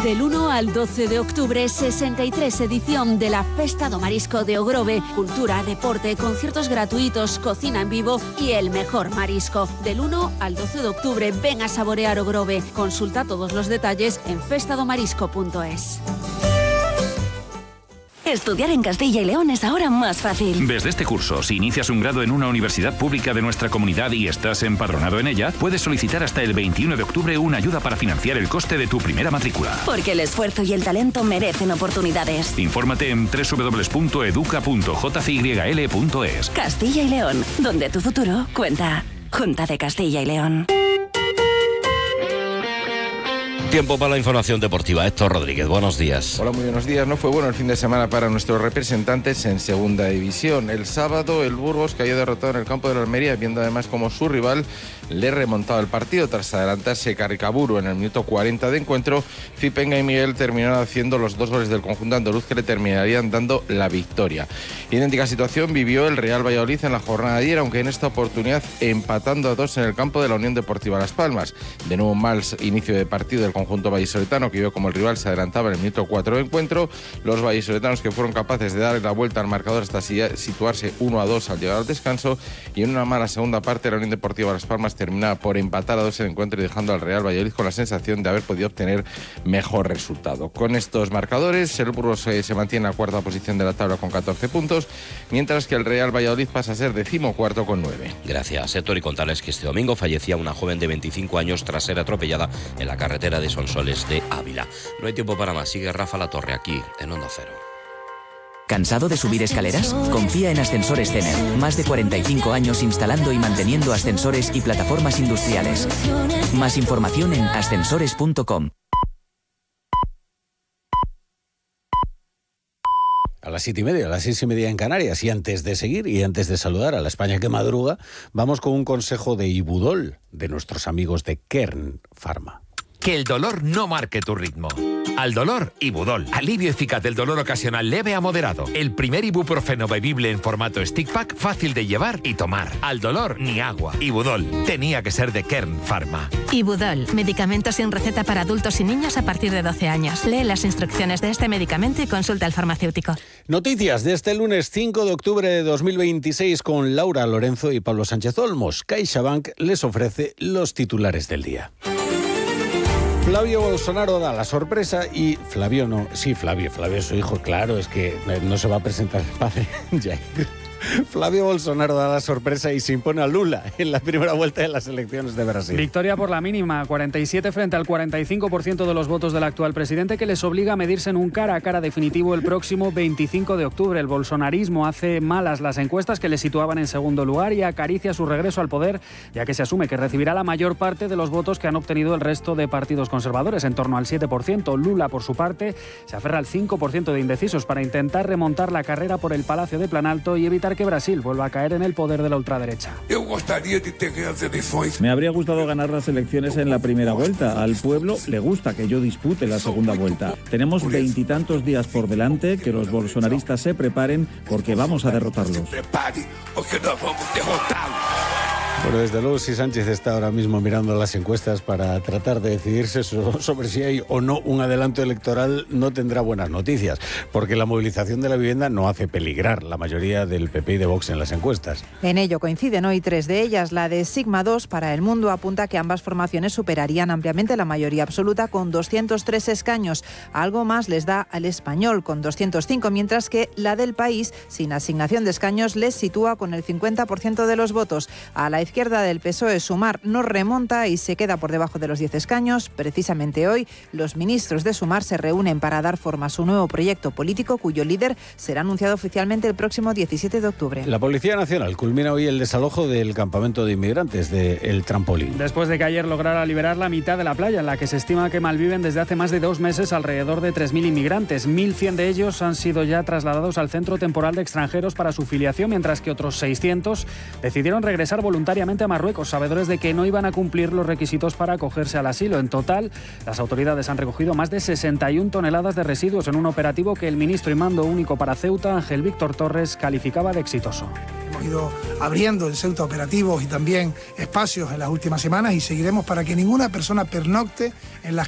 Del 1 al 12 de octubre, 63 edición de la Festa do Marisco de Ogrove. Cultura, deporte, conciertos gratuitos, cocina en vivo y el mejor marisco. Del 1 al 12 de octubre, ven a saborear Ogrove. Consulta todos los detalles en festadomarisco.es. Estudiar en Castilla y León es ahora más fácil. Desde este curso, si inicias un grado en una universidad pública de nuestra comunidad y estás empadronado en ella, puedes solicitar hasta el 21 de octubre una ayuda para financiar el coste de tu primera matrícula. Porque el esfuerzo y el talento merecen oportunidades. Infórmate en www.educa.jcyl.es. Castilla y León, donde tu futuro cuenta. Junta de Castilla y León. Tiempo para la información deportiva. Héctor Rodríguez, buenos días. Hola, muy buenos días. No fue bueno el fin de semana para nuestros representantes en segunda división. El sábado el Burgos cayó derrotado en el campo de la Almería, viendo además como su rival le remontaba el partido tras adelantarse Caricaburu en el minuto 40 de encuentro. Zipenga y Miguel terminaron haciendo los 2 goles del conjunto andaluz que le terminarían dando la victoria. Idéntica situación vivió el Real Valladolid en la jornada de ayer, aunque en esta oportunidad empatando a 2 en el campo de la Unión Deportiva Las Palmas. De nuevo un mal inicio de partido del conjunto vallisoletano, que vio como el rival se adelantaba en el minuto 4 de encuentro. Los vallisoletanos que fueron capaces de dar la vuelta al marcador hasta situarse 1-2 al llegar al descanso, y en una mala segunda parte la Unión Deportiva Las Palmas terminaba por empatar a 2 el encuentro y dejando al Real Valladolid con la sensación de haber podido obtener mejor resultado. Con estos marcadores el Burgos se mantiene en la cuarta posición de la tabla con 14 puntos, mientras que el Real Valladolid pasa a ser 14º con 9. Gracias, Héctor, y contarles que este domingo fallecía una joven de 25 años tras ser atropellada en la carretera de Sonsoles de Ávila. No hay tiempo para más. Sigue Rafa Latorre aquí en Onda Cero. ¿Cansado de subir escaleras? Confía en Ascensores Cener. Más de 45 años instalando y manteniendo ascensores y plataformas industriales. Más información en ascensores.com. A las 7:30, a las 6:30 en Canarias. Y antes de seguir y antes de saludar a la España que madruga, vamos con un consejo de Ibudol, de nuestros amigos de Kern Pharma. Que el dolor no marque tu ritmo. Al dolor, Ibudol. Alivio eficaz del dolor ocasional leve a moderado. El primer ibuprofeno bebible en formato stick pack, fácil de llevar y tomar. Al dolor, ni agua. Ibudol. Tenía que ser de Kern Pharma. Ibudol. Medicamento sin receta para adultos y niños a partir de 12 años. Lee las instrucciones de este medicamento y consulta al farmacéutico. Noticias de este lunes 5 de octubre de 2026 con Laura Lorenzo y Pablo Sánchez Olmos. CaixaBank les ofrece los titulares del día. Flavio Bolsonaro da la sorpresa y Flavio es su hijo, claro, es que no se va a presentar el padre, Jair. Flavio Bolsonaro da la sorpresa y se impone a Lula en la primera vuelta de las elecciones de Brasil. Victoria por la mínima, 47 frente al 45% de los votos del actual presidente, que les obliga a medirse en un cara a cara definitivo el próximo 25 de octubre. El bolsonarismo hace malas las encuestas que le situaban en segundo lugar y acaricia su regreso al poder, ya que se asume que recibirá la mayor parte de los votos que han obtenido el resto de partidos conservadores, en torno al 7%. Lula, por su parte, se aferra al 5% de indecisos para intentar remontar la carrera por el Palacio de Planalto y evitar que Brasil vuelva a caer en el poder de la ultraderecha. Me habría gustado ganar las elecciones en la primera vuelta. Al pueblo le gusta que yo dispute la segunda vuelta. Tenemos 20 y tantos días por delante, que los bolsonaristas se preparen porque vamos a derrotarlos. Bueno, desde luego, si Sánchez está ahora mismo mirando las encuestas para tratar de decidirse sobre si hay o no un adelanto electoral, no tendrá buenas noticias, porque la movilización de la vivienda no hace peligrar la mayoría del PP y de Vox en las encuestas. En ello coinciden hoy 3 de ellas. La de Sigma 2 para El Mundo apunta que ambas formaciones superarían ampliamente la mayoría absoluta con 203 escaños. Algo más les da al Español con 205, mientras que la del País, sin asignación de escaños, les sitúa con el 50% de los votos. A la izquierda del PSOE, Sumar no remonta y se queda por debajo de los 10 escaños. Precisamente hoy, los ministros de Sumar se reúnen para dar forma a su nuevo proyecto político, cuyo líder será anunciado oficialmente el próximo 17 de octubre. La Policía Nacional culmina hoy el desalojo del campamento de inmigrantes de El Trampolín. Después de que ayer lograra liberar la mitad de la playa, en la que se estima que malviven desde hace más de 2 meses alrededor de 3.000 inmigrantes. 1.100 de ellos han sido ya trasladados al Centro Temporal de Extranjeros para su filiación, mientras que otros 600 decidieron regresar voluntariamente a Marruecos, sabedores de que no iban a cumplir los requisitos para acogerse al asilo. En total, las autoridades han recogido más de 61 toneladas de residuos en un operativo que el ministro y mando único para Ceuta, Ángel Víctor Torres, calificaba de exitoso. Hemos ido abriendo en Ceuta operativos y también espacios en las últimas semanas y seguiremos para que ninguna persona pernocte en las